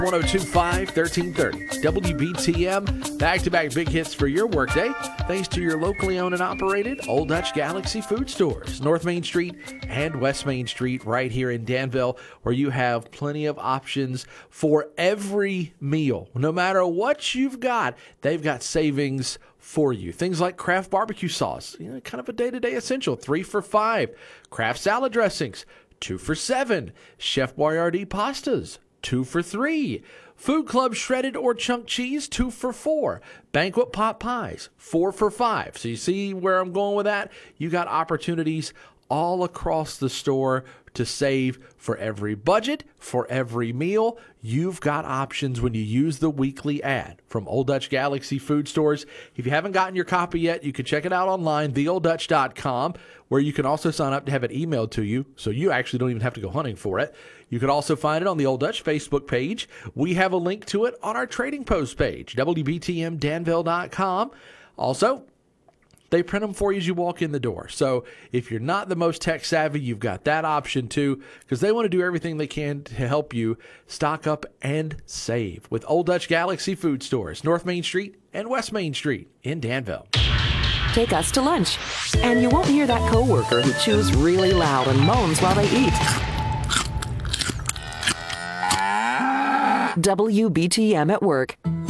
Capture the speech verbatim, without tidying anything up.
one oh two five, thirteen thirty. W B T M, back-to-back big hits for your workday, thanks to your locally owned and operated Old Dutch Galaxy Food Stores, North Main Street and West Main Street right here in Danville, where you have plenty of options for every meal. No matter what you've got, they've got savings for you. Things like Kraft barbecue sauce, you know, kind of a day-to-day essential, three for five. Kraft salad dressings, two for seven. Chef Boyardee pastas, two for three. Food Club shredded or chunk cheese, two for four. Banquet pot pies, four for five. So you see where I'm going with that? You got opportunities all across the store to save for every budget, for every meal. You've got options when you use the weekly ad from Old Dutch Galaxy Food Stores. If you haven't gotten your copy yet, you can check it out online, the old dutch dot com, where you can also sign up to have it emailed to you, so you actually don't even have to go hunting for it. You can also find it on the Old Dutch Facebook page. We have a link to it on our Trading Post page, W B T M Danville dot com. Also, they print them for you as you walk in the door. So if you're not the most tech savvy, you've got that option too, because they want to do everything they can to help you stock up and save with Old Dutch Galaxy Food Stores, North Main Street and West Main Street in Danville. Take us to lunch, and you won't hear that coworker who chews really loud and moans while they eat. W B T M at Work.